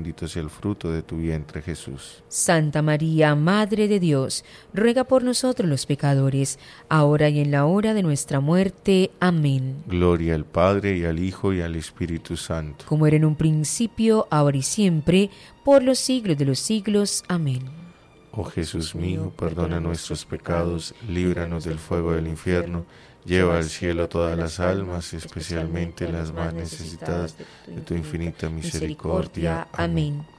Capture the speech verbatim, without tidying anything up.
bendito sea el fruto de tu vientre, Jesús. Santa María, Madre de Dios, ruega por nosotros los pecadores, ahora y en la hora de nuestra muerte. Amén. Gloria al Padre, y al Hijo, y al Espíritu Santo. Como era en un principio, ahora y siempre, por los siglos de los siglos. Amén. Oh Jesús mío, perdona nuestros pecados, líbranos del fuego del infierno, lleva al cielo todas las almas, especialmente las más necesitadas de tu infinita misericordia. Amén.